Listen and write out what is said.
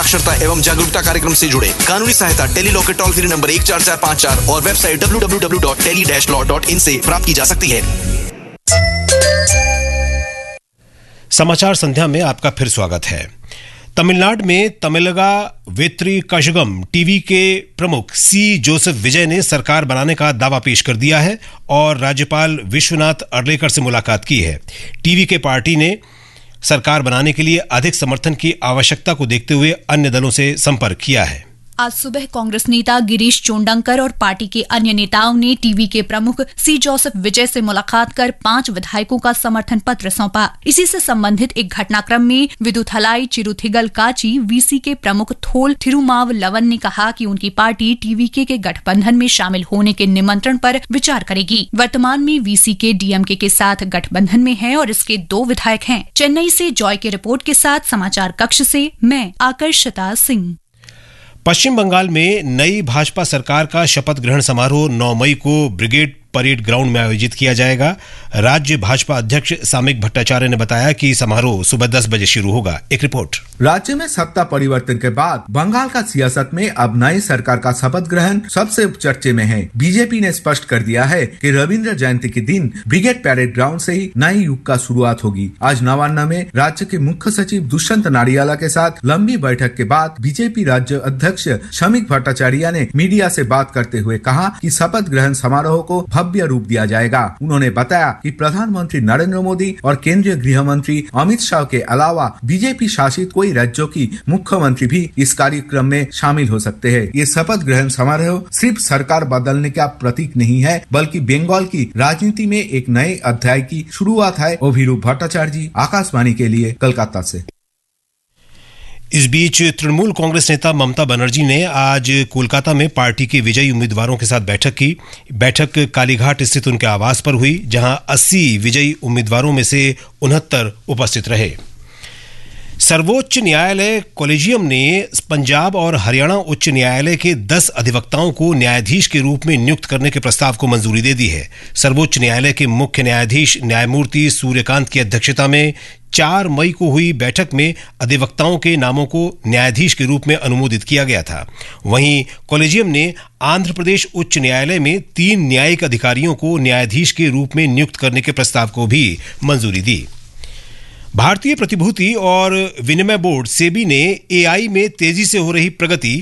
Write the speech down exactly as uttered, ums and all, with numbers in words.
साक्षरता एवं जागरूकता कार्यक्रम से जुड़े। कानूनी सहायता टेली लॉ के टोल फ्री नंबर एक चार चार पाँच चार और website W W W dot tele dash law dot in से प्राप्त की जा सकती है। समाचार संध्या में आपका फिर स्वागत है। तमिलनाडु में तमिलगा वेत्री कशगम टीवी के प्रमुख सी जोसेफ विजय ने सरकार बनाने का दावा पेश कर दिया है और राज्यपाल विश्वनाथ अर्लेकर से मुलाकात की है। टीवी के पार्टी ने सरकार बनाने के लिए अधिक समर्थन की आवश्यकता को देखते हुए अन्य दलों से संपर्क किया है। आज सुबह कांग्रेस नेता गिरीश चोंडंकर और पार्टी के अन्य नेताओं ने टीवी के प्रमुख सी जोसेफ विजय से मुलाकात कर पांच विधायकों का समर्थन पत्र सौंपा। इसी से संबंधित एक घटनाक्रम में विदुथलाई चिरुथिगल काची वीसी के प्रमुख थोल थिरुमाव लवन ने कहा कि उनकी पार्टी टीवीके के गठबंधन में शामिल होने के निमंत्रण पर विचार करेगी। वर्तमान में वीसी के डीएमके के साथ गठबंधन में है और इसके दो विधायक हैं। चेन्नई से जॉय की रिपोर्ट के साथ समाचार कक्ष से मैं आकर्षिता सिंह। पश्चिम बंगाल में नई भाजपा सरकार का शपथ ग्रहण समारोह नौ मई को ब्रिगेड परेड ग्राउंड में आयोजित किया जाएगा। राज्य भाजपा अध्यक्ष सामिक भट्टाचार्य ने बताया कि समारोह सुबह दस बजे शुरू होगा। एक रिपोर्ट। राज्य में सत्ता परिवर्तन के बाद बंगाल का सियासत में अब नई सरकार का शपथ ग्रहण सबसे चर्चे में है। बीजेपी ने स्पष्ट कर दिया है कि रविंद्र जयंती के दिन ब्रिगेड परेड ग्राउंड से ही नए युग का शुरुआत होगी। आज नवान्ना में राज्य के मुख्य सचिव दुष्यंत नाडियाला के साथ लंबी बैठक के बाद बीजेपी राज्य अध्यक्ष सामिक भट्टाचार्य ने मीडिया से बात करते हुए कहा कि शपथ ग्रहण समारोह को भव्य रूप दिया जाएगा। उन्होंने बताया कि प्रधानमंत्री नरेंद्र मोदी और केंद्रीय गृह मंत्री अमित शाह के अलावा बीजेपी शासित कोई राज्यों की मुख्यमंत्री भी इस कार्यक्रम में शामिल हो सकते हैं। ये शपथ ग्रहण समारोह सिर्फ सरकार बदलने का प्रतीक नहीं है, बल्कि बंगाल की राजनीति में एक नए अध्याय की शुरुआत है। अभिरूप भट्टाचार्य जी, आकाशवाणी के लिए कोलकाता से। इस बीच तृणमूल कांग्रेस नेता ममता बनर्जी ने आज कोलकाता में पार्टी के विजयी उम्मीदवारों के साथ बैठक की। बैठक कालीघाट स्थित उनके आवास पर हुई, जहां अस्सी विजयी उम्मीदवारों में से उनहत्तर उपस्थित रहे। सर्वोच्च न्यायालय कॉलेजियम ने पंजाब और हरियाणा उच्च न्यायालय के दस अधिवक्ताओं को न्यायाधीश के रूप में नियुक्त करने के प्रस्ताव को मंजूरी दे दी है। सर्वोच्च न्यायालय के मुख्य न्यायाधीश न्यायमूर्ति सूर्यकांत की अध्यक्षता में चार मई को हुई बैठक में अधिवक्ताओं के नामों को न्यायाधीश के रूप में अनुमोदित किया गया था। वहीं कॉलेजियम ने आंध्र प्रदेश उच्च न्यायालय में तीन न्यायिक अधिकारियों को न्यायाधीश के रूप में नियुक्त करने के प्रस्ताव को भी मंजूरी दी। भारतीय प्रतिभूति और विनिमय बोर्ड सेबी ने एआई में तेजी से हो रही प्रगति